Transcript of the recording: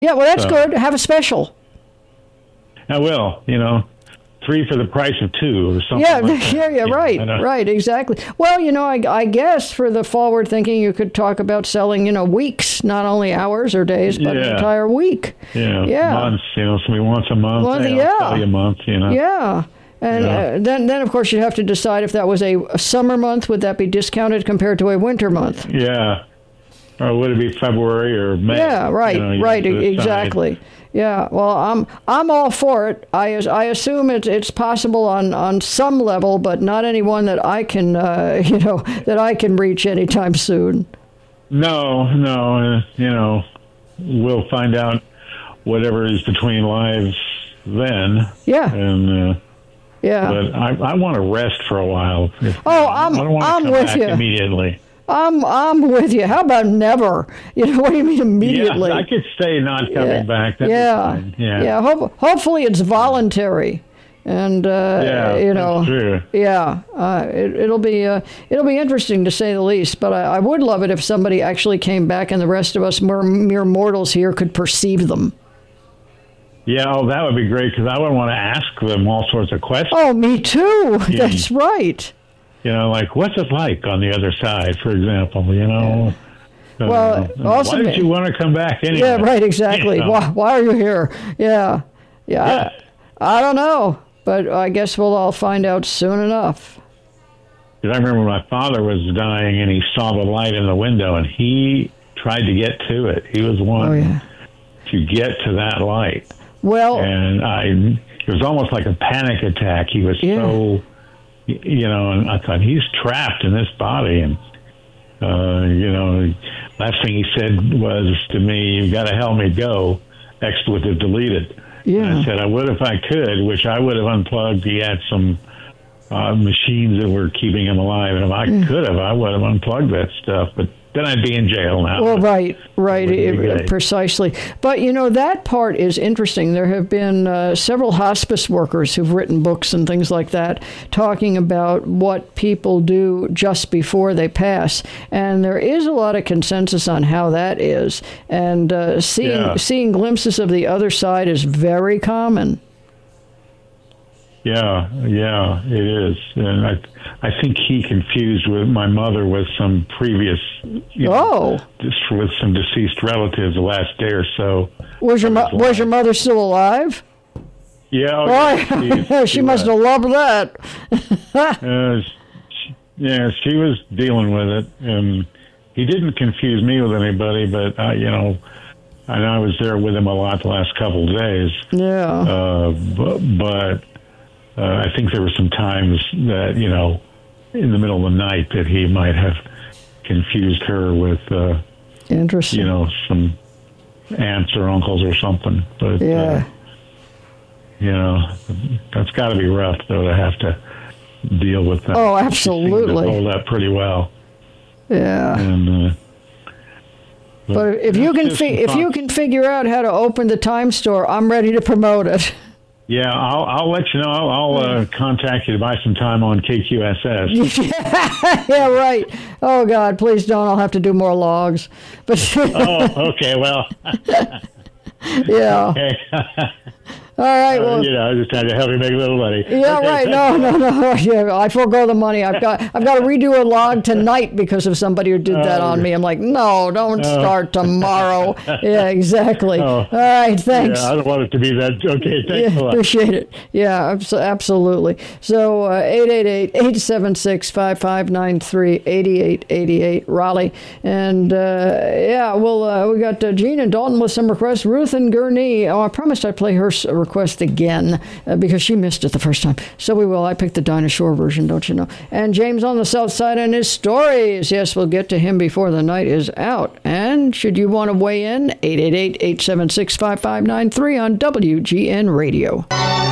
Yeah, well, that's good. Have a special. I will, 3 for the price of 2 or something. Yeah, like that. yeah, right, exactly. Well, I guess for the forward thinking, you could talk about selling, weeks, not only hours or days, but an entire week. Yeah, months. Somebody wants a month. Well, I'll sell you a month. Yeah. And then, of course, you'd have to decide if that was a summer month, would that be discounted compared to a winter month? Yeah. Or would it be February or May? Yeah, right, exactly. Yeah, well, I'm all for it. I assume it's possible on some level, but not any one that I can, that I can reach anytime soon. No, we'll find out whatever is between lives then. Yeah. And yeah. But I want to rest for a while. I don't want to come with back you immediately. I'm with you. How about never? What do you mean immediately? Yeah, I could stay not coming back. That'd be fine. Yeah. Hopefully it's voluntary, and that's true. Yeah, it'll be interesting to say the least. But I would love it if somebody actually came back, and the rest of us mere mortals here could perceive them. Yeah, that would be great because I would want to ask them all sorts of questions. Oh, me too. That's right. Like, what's it like on the other side, for example, Well, also, why did you want to come back anyway? Yeah, right, exactly. Why are you here? Yeah. I don't know, but I guess we'll all find out soon enough. Because I remember my father was dying, and he saw the light in the window, and he tried to get to it. He was one to get to that light. Well, and it was almost like a panic attack. He was so... and I thought, he's trapped in this body. And, last thing he said was to me, you've got to help me go, expletive deleted. Yeah. And I said, I would if I could, which I would have unplugged. He had some machines that were keeping him alive. And if I could have, I would have unplugged that stuff. But then I'd be in jail now. Well, right, precisely. But, that part is interesting. There have been several hospice workers who've written books and things like that talking about what people do just before they pass. And there is a lot of consensus on how that is. And seeing glimpses of the other side is very common. Yeah, it is. And I think he confused with my mother with some previous, just with some deceased relatives the last day or so. Was your mother still alive? Yeah. She must have loved that. She was dealing with it, and he didn't confuse me with anybody, but and I was there with him a lot the last couple of days. Yeah. But I think there were some times that, in the middle of the night that he might have confused her with, interesting. Some aunts or uncles or something. But, that's got to be rough, though, to have to deal with that. Oh, absolutely. She hold that pretty well. Yeah. And, but if you can figure out how to open the Time Store, I'm ready to promote it. Yeah, I'll let you know. I'll contact you to buy some time on KQSS. Yeah, right. Oh, God, please don't. I'll have to do more logs. But okay, well. Yeah. Okay. All right. Well, I just had to help you make a little money. Yeah, okay, right. No. Yeah, I forego the money. I've got to redo a log tonight because of somebody who did that on me. I'm like, no, don't start tomorrow. Yeah, exactly. All right. Thanks. Yeah, I don't want it to be that. Okay. Thanks a lot. Appreciate it. Yeah, absolutely. So 888-876-5593, 8888 Raleigh, and we got Gene and Dalton with some requests. Ruth and Gurnee. I promised I'd play her request again because she missed it the first time. So we will. I picked the Dinah Shore version, don't you know? And James on the South Side and his stories. Yes, we'll get to him before the night is out. And should you want to weigh in, 888-876-5593 on WGN Radio.